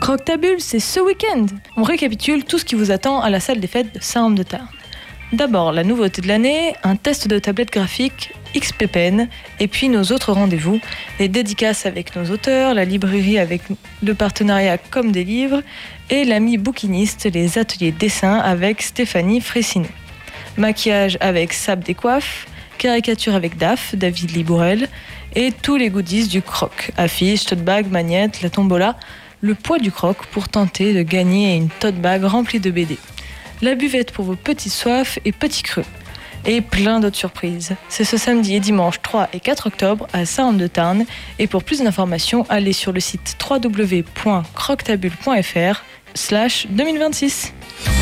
Croctabule, c'est ce week-end. On récapitule tout ce qui vous attend à la salle des fêtes de Saint-Anne-de-Tarn. D'abord, la nouveauté de l'année, un test de tablette graphique XPPen, et puis nos autres rendez-vous, les dédicaces avec nos auteurs, la librairie avec le partenariat Comme des livres, et l'ami bouquiniste, les ateliers dessin avec Stéphanie Fressinet. Maquillage avec Sab des Coiffes, caricature avec Daf, David Libourel, et tous les goodies du croc, affiches, tote bag, magnettes, la tombola, le poids du croc pour tenter de gagner une tote bag remplie de BD. La buvette pour vos petites soifs et petits creux. Et plein d'autres surprises. C'est ce samedi et dimanche 3 et 4 octobre à Saint-Anne-de-Tarn. Et pour plus d'informations, allez sur le site www.croctabule.fr/2026.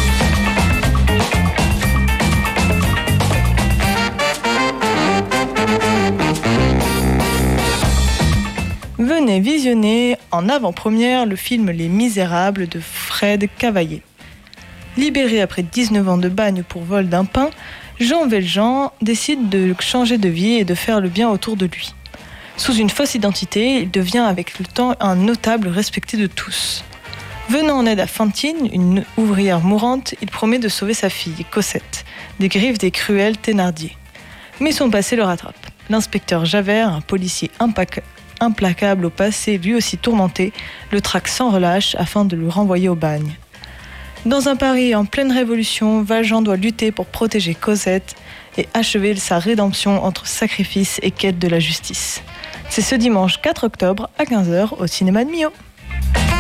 Venez visionner en avant-première le film Les Misérables de Fred Cavaillé. Libéré après 19 ans de bagne pour vol d'un pain, Jean Valjean décide de changer de vie et de faire le bien autour de lui. Sous une fausse identité, il devient avec le temps un notable respecté de tous. Venant en aide à Fantine, une ouvrière mourante, il promet de sauver sa fille, Cosette, des griffes des cruels Thénardier. Mais son passé le rattrape. L'inspecteur Javert, un policier implacable au passé lui aussi tourmenté, le traque sans relâche afin de le renvoyer au bagne. Dans un Paris en pleine révolution, Valjean doit lutter pour protéger Cosette et achever sa rédemption entre sacrifice et quête de la justice. C'est ce dimanche 4 octobre à 15h au cinéma de Millau.